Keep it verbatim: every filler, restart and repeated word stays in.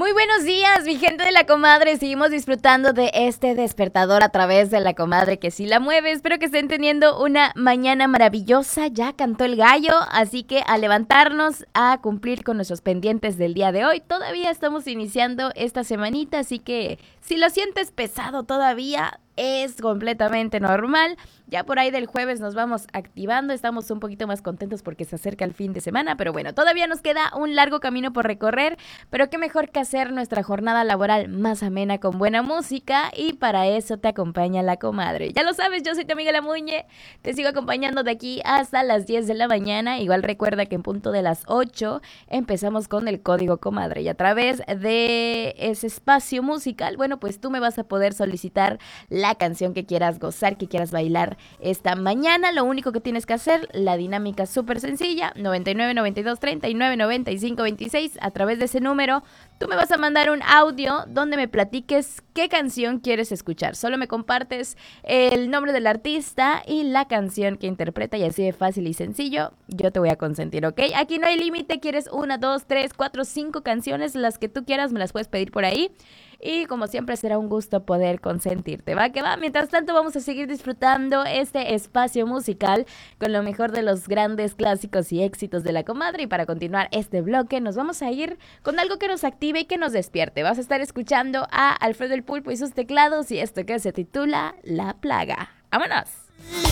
Muy buenos días, mi gente de La Comadre. Seguimos disfrutando de este despertador a través de La Comadre que sí la mueve. Espero que estén teniendo una mañana maravillosa. Ya cantó el gallo, así que a levantarnos a cumplir con nuestros pendientes del día de hoy. Todavía estamos iniciando esta semanita, así que si lo sientes pesado todavía, es completamente normal. Ya por ahí del jueves nos vamos activando, estamos un poquito más contentos porque se acerca el fin de semana, pero bueno, todavía nos queda un largo camino por recorrer, pero qué mejor que hacer nuestra jornada laboral más amena con buena música, y para eso te acompaña La Comadre. Ya lo sabes, yo soy tu amiga La Muñe, te sigo acompañando de aquí hasta las diez de la mañana. Igual recuerda que en punto de las ocho empezamos con el Código Comadre, y a través de ese espacio musical, bueno, pues tú me vas a poder solicitar la canción que quieras gozar, que quieras bailar esta mañana. Lo único que tienes que hacer, la dinámica súper sencilla, noventa y nueve, noventa y dos, treinta y nueve, noventa y cinco, veintiséis. A través de ese número tú me vas a mandar un audio donde me platiques qué canción quieres escuchar. Solo me compartes el nombre del artista y la canción que interpreta, y así de fácil y sencillo yo te voy a consentir, ¿ok? Aquí no hay límite, quieres una, dos, tres, cuatro, cinco canciones, las que tú quieras me las puedes pedir por ahí. Y como siempre será un gusto poder consentirte, ¿va? Que va. Mientras tanto vamos a seguir disfrutando este espacio musical con lo mejor de los grandes clásicos y éxitos de La Comadre. Y para continuar este bloque nos vamos a ir con algo que nos active y que nos despierte. Vas a estar escuchando a Alfredo el Pulpo y sus teclados, y esto que se titula La Plaga. ¡Vámonos!